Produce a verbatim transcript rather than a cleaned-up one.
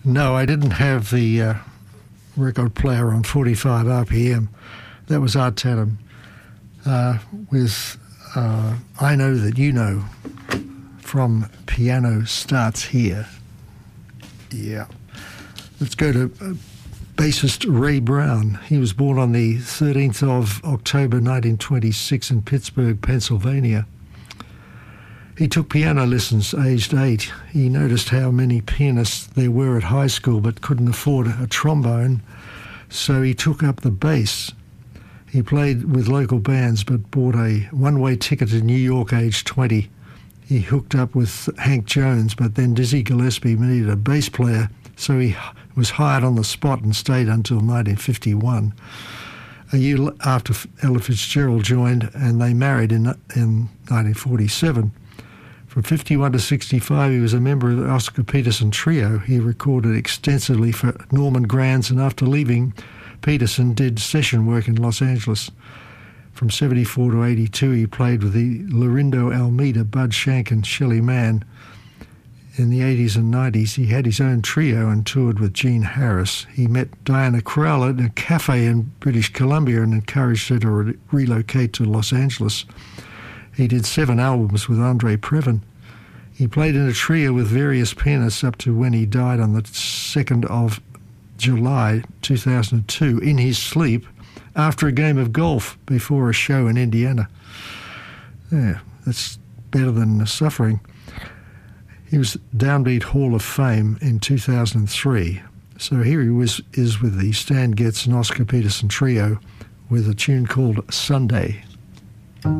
No, I didn't have the uh, record player on forty-five R P M. That was Art Tatum uh, with uh, I Know That You Know from Piano Starts Here. Yeah. Let's go to uh, bassist Ray Brown. He was born on the thirteenth of October nineteen twenty-six in Pittsburgh, Pennsylvania. He took piano lessons aged eight. He noticed how many pianists there were at high school but couldn't afford a trombone, so he took up the bass. He played with local bands but bought a one-way ticket to New York aged twenty. He hooked up with Hank Jones, but then Dizzy Gillespie needed a bass player, so he was hired on the spot and stayed until nineteen fifty-one. A year after Ella Fitzgerald joined, and they married in, in nineteen forty-seven. From fifty-one to sixty-five, he was a member of the Oscar Peterson Trio. He recorded extensively for Norman Granz, and after leaving, Peterson did session work in Los Angeles. From seventy-four to eighty-two, he played with the Lorindo Almeida, Bud Shank, and Shelley Mann. In the eighties and nineties, he had his own trio and toured with Gene Harris. He met Diana Krall at a cafe in British Columbia and encouraged her to re- relocate to Los Angeles. He did seven albums with Andre Previn. He played in a trio with various pianists up to when he died on the second of July two thousand two in his sleep after a game of golf before a show in Indiana. Yeah, that's better than suffering. He was Downbeat Hall of Fame in two thousand three. So here he was is with the Stan Getz and Oscar Peterson Trio with a tune called Sunday.